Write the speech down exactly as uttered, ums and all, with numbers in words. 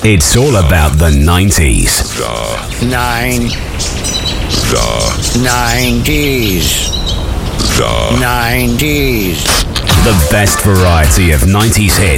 It's all about the nineties. The nine. The nineties. The nineties. The best variety of nineties hits.